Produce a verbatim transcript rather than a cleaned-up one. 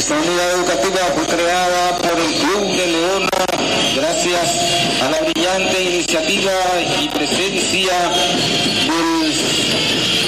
Esta unidad educativa fue creada por el Club de Leona gracias a la brillante iniciativa y presencia del